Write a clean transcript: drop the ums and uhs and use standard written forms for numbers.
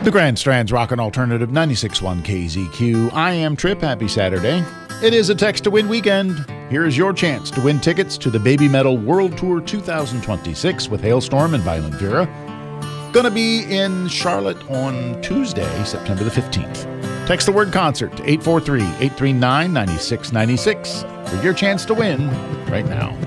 The Grand Strand's Rockin' Alternative 96.1 KZQ. I am Trip. Happy Saturday. It is a Text to Win weekend. Here is your chance to win tickets to the Baby Metal World Tour 2026 with Halestorm and Violent Vera. Gonna be in Charlotte on Tuesday, September the 15th. Text the word concert to 843-839-9696 for your chance to win right now.